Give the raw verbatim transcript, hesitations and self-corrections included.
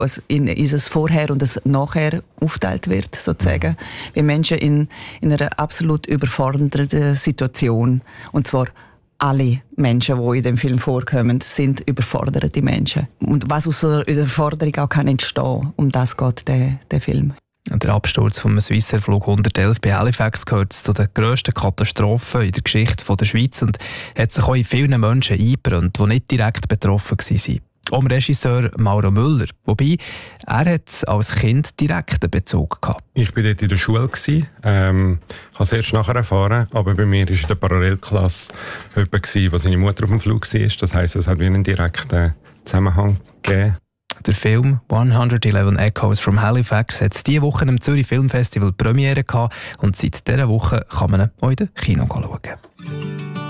was in unser Vorher und das Nachher aufgeteilt wird, sozusagen. Wie Menschen in, in einer absolut überfordernden Situation. Und zwar alle Menschen, die in dem Film vorkommen, sind überforderte Menschen. Und was aus einer Überforderung auch kann entstehen, um das geht der, der Film. Der Absturz vom Swissair Flug hundertelf bei Halifax gehört zu den grössten Katastrophen in der Geschichte der Schweiz und hat sich auch in vielen Menschen eingebrannt, die nicht direkt betroffen waren. Auch dem Regisseur Mauro Müller. Wobei, er hat als Kind direkten Bezug gehabt. Ich war dort in der Schule, ähm, habe es erst nachher erfahren, aber bei mir war in der Parallelklasse jemand, der seine Mutter auf dem Flug war. Das heisst, es hat wie einen direkten Zusammenhang gegeben. Der Film hundertelf Echoes from Halifax hat diese Woche im Zürich Filmfestival Premiere gehabt und seit dieser Woche kann man ihn auch in den Kino schauen.